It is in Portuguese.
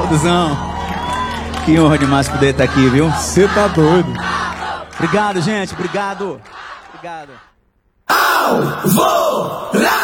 Duzão, que honra demais poder estar aqui, viu? Você tá doido. Obrigado, gente, obrigado. Obrigado. Alvorada!